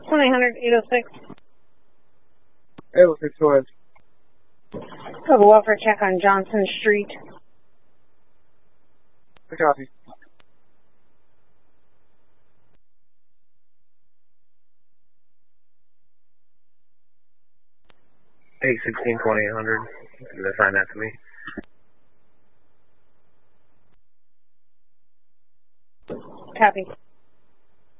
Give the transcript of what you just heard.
1-800-806. 806 was. Have a welfare check on Johnson Street. Good copy. $816-2800. You can assign that to me. Copy.